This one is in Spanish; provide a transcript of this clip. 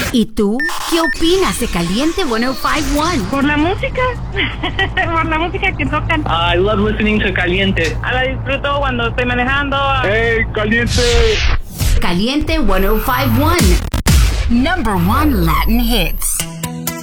¿Y tú? ¿Qué opinas de Caliente 105.1? Por la música, por la música que tocan. I love listening to Caliente. La disfruto cuando estoy manejando. ¡Hey, Caliente! Caliente 105.1. Number 1 Latin hits.